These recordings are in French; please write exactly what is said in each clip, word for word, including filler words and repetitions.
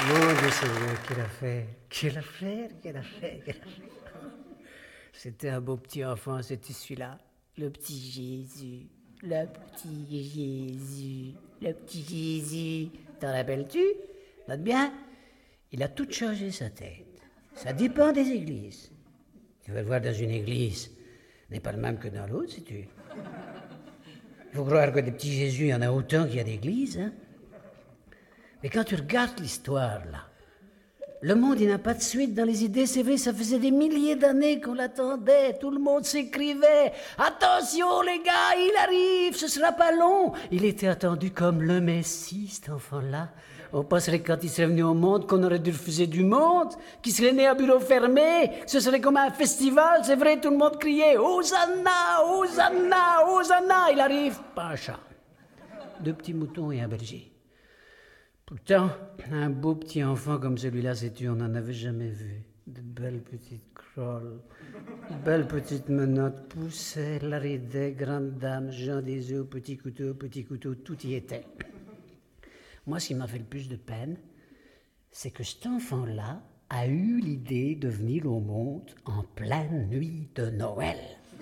Mon Dieu Seigneur, quelle affaire, quelle affaire, quelle affaire, quelle affaire. C'était un beau petit enfant, c'était celui-là. Le petit Jésus, le petit Jésus, le petit Jésus. T'en rappelles-tu? Note bien, il a tout changé sa tête. Ça dépend des églises. Tu vas le voir dans une église, n'est pas le même que dans l'autre, si tu... Il faut croire que des petits Jésus, il y en a autant qu'il y a d'églises, hein? Mais quand tu regardes l'histoire, là, le monde, il n'a pas de suite dans les idées, c'est vrai, ça faisait des milliers d'années qu'on l'attendait, tout le monde s'écrivait « Attention les gars, il arrive, ce sera pas long !» Il était attendu comme le Messie, cet enfant-là. On penserait quand il serait venu au monde qu'on aurait dû refuser du monde, qu'il serait né à bureau fermé, ce serait comme un festival, c'est vrai, tout le monde criait « Hosanna, Hosanna, Hosanna !» Il arrive, pas un chat, deux petits moutons et un berger. Pourtant, un beau petit enfant comme celui-là, sais-tu, on n'en avait jamais vu. De belles petites crolles, de belles petites menottes, poussait, laridait, grande dame, Jean des œufs, petit couteau, petit couteau, tout y était. Moi, ce qui m'a fait le plus de peine, c'est que cet enfant-là a eu l'idée de venir au monde en pleine nuit de Noël.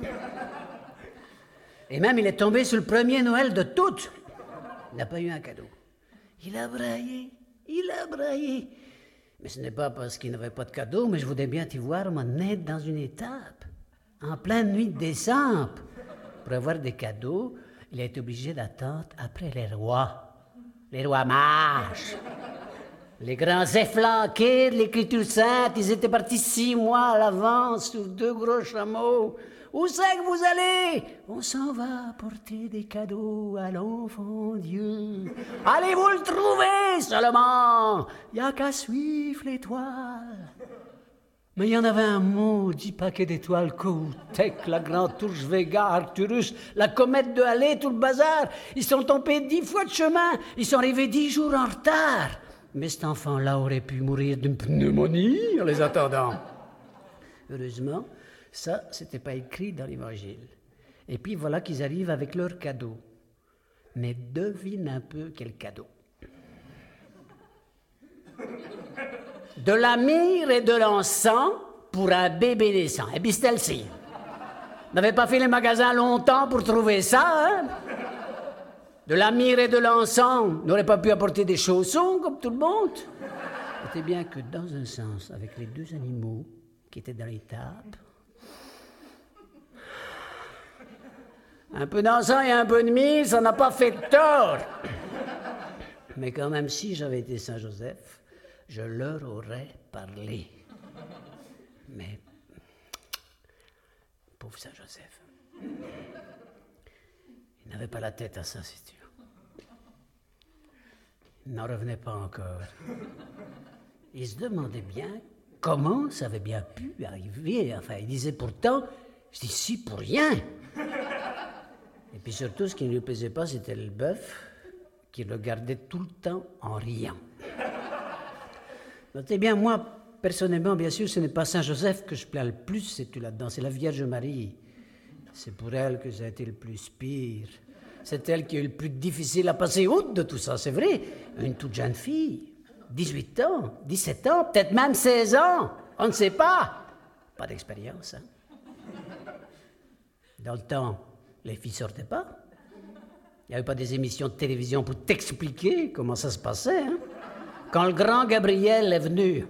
Et même, il est tombé sur le premier Noël de toutes. Il n'a pas eu un cadeau. Il a braillé, il a braillé. Mais ce n'est pas parce qu'il n'avait pas de cadeau, mais je voudrais bien t'y voir, moi, naître dans une étape, en pleine nuit de décembre. Pour avoir des cadeaux, il a été obligé d'attendre après les rois, les rois mages, les grands efflanqués de l'Écriture sainte. Ils étaient partis six mois à l'avance sur deux gros chameaux. Où c'est que vous allez? On s'en va apporter des cadeaux à l'enfant Dieu. Allez-vous le trouver seulement? Il n'y a qu'à suivre l'étoile. Mais il y en avait un maudit paquet d'étoiles, Koutec, la Grande Tourche Vega, Arcturus, la comète de Halley, tout le bazar. Ils sont tombés dix fois de chemin. Ils sont arrivés dix jours en retard. Mais cet enfant-là aurait pu mourir d'une pneumonie en les attendant. Heureusement, ça, c'était pas écrit dans l'Évangile. Et puis voilà qu'ils arrivent avec leur cadeau. Mais devine un peu quel cadeau. De la myrrhe et de l'encens pour un bébé naissant. Et puis c'est celle-ci. Vous n'avez pas fait les magasins longtemps pour trouver ça, hein? De la myrrhe et de l'encens. Vous n'aurez pas pu apporter des chaussons comme tout le monde. C'était bien que dans un sens, avec les deux animaux qui étaient dans les tables, un peu d'encens et un peu de myrrhe, ça n'a pas fait de tort. Mais quand même, si j'avais été Saint Joseph, je leur aurais parlé. Mais, pauvre Saint Joseph, il n'avait pas la tête à ça, c'est sûr. Il n'en revenait pas encore. Il se demandait bien comment ça avait bien pu arriver. Enfin, il disait pourtant, je dis si pour rien. Et puis surtout, ce qui ne lui plaisait pas, c'était le bœuf qui le gardait tout le temps en riant. Notez bien, moi, personnellement, bien sûr, ce n'est pas Saint Joseph que je plains le plus, c'est tout là-dedans, c'est la Vierge Marie. C'est pour elle que ça a été le plus pire. C'est elle qui a eu le plus difficile à passer outre de tout ça, c'est vrai. Une toute jeune fille, dix-huit ans, dix-sept ans, peut-être même seize ans, on ne sait pas. Pas d'expérience, hein. Dans le temps, les filles ne sortaient pas. Il n'y avait pas des émissions de télévision pour t'expliquer comment ça se passait, hein. Quand le grand Gabriel est venu,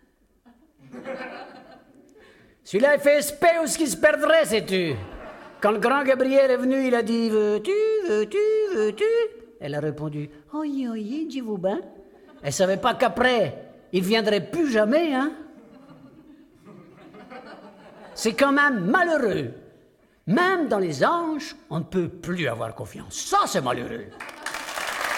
celui-là, il fait espèce où ce qui se perdrait, sais-tu. Quand le grand Gabriel est venu, il a dit « Veux-tu, veux-tu, veux-tu » Elle a répondu « Oui, oui, dis-vous ben ». Elle ne savait pas qu'après, il ne viendrait plus jamais, hein. C'est quand même malheureux. Même dans les anges, on ne peut plus avoir confiance. Ça, c'est malheureux.